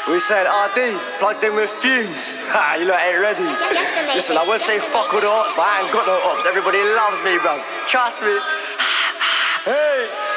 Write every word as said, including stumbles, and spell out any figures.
We said R D, plugged in with Fumes. Ha, you lot ain't ready. Listen, I won't say fuck all the ops, but I ain't got no ops. Everybody loves me, bro. Trust me. Hey.